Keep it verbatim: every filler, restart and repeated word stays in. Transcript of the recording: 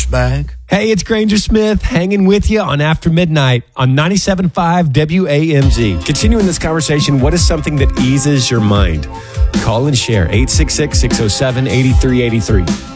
douchebag. Hey, it's Granger Smith hanging with you on After Midnight on ninety-seven point five W A M Z. Continuing this conversation, what is something that eases your mind? Call and share eight six six, six oh seven, eight three eight three.